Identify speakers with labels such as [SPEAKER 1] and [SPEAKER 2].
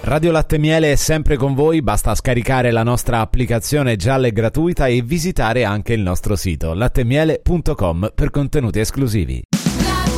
[SPEAKER 1] Radio Latte Miele è sempre con voi, basta scaricare la nostra applicazione gialla e gratuita e visitare anche il nostro sito lattemiele.com per contenuti esclusivi.